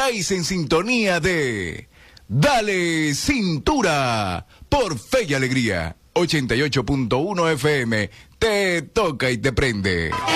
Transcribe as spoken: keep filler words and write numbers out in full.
estáis en sintonía de Dale Cintura por Fe y Alegría. ochenta y ocho punto uno F M. Te toca y te prende.